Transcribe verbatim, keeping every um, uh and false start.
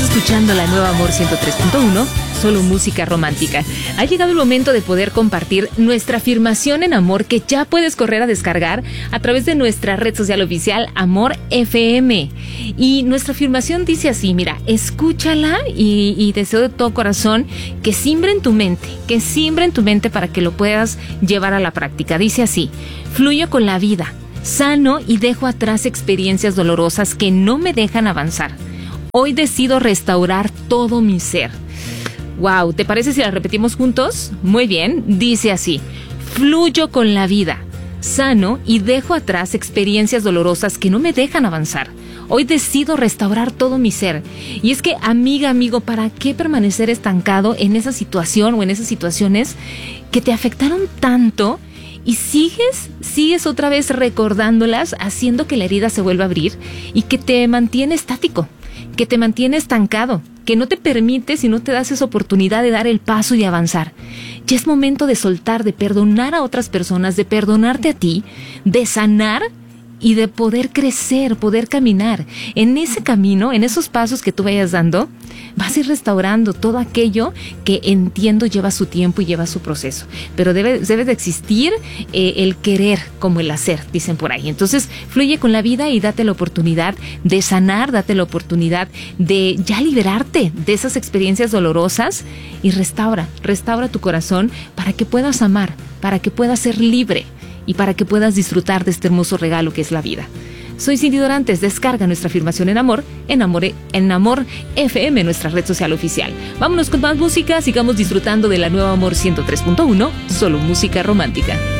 escuchando la nueva Amor ciento tres punto uno, solo música romántica. Ha llegado el momento de poder compartir nuestra afirmación en amor que ya puedes correr a descargar a través de nuestra red social oficial Amor F M. Y nuestra afirmación dice así, mira, escúchala y, y deseo de todo corazón que siembre en tu mente, que siembre en tu mente para que lo puedas llevar a la práctica. Dice así, fluyo con la vida, sano y dejo atrás experiencias dolorosas que no me dejan avanzar. Hoy decido restaurar todo mi ser. Wow, ¿te parece si la repetimos juntos? Muy bien, dice así, fluyo con la vida, sano y dejo atrás experiencias dolorosas que no me dejan avanzar. Hoy decido restaurar todo mi ser. Y es que, amiga, amigo, ¿para qué permanecer estancado en esa situación o en esas situaciones que te afectaron tanto y sigues, sigues otra vez recordándolas, haciendo que la herida se vuelva a abrir y que te mantiene estático, que te mantiene estancado, que no te permite si no te das esa oportunidad de dar el paso y de avanzar? Ya es momento de soltar, de perdonar a otras personas, de perdonarte a ti, de sanar y de poder crecer, poder caminar. En ese camino, en esos pasos que tú vayas dando, vas a ir restaurando todo aquello que entiendo lleva su tiempo y lleva su proceso. Pero debe, debe de existir eh, el querer como el hacer, dicen por ahí. Entonces, fluye con la vida y date la oportunidad de sanar, date la oportunidad de ya liberarte de esas experiencias dolorosas y restaura, restaura tu corazón para que puedas amar, para que puedas ser libre y para que puedas disfrutar de este hermoso regalo que es la vida. Soy Cindy Dorantes, descarga nuestra afirmación en amor, en amor, en Amor F M, nuestra red social oficial. Vámonos con más música, sigamos disfrutando de la nueva Amor ciento tres punto uno, solo música romántica.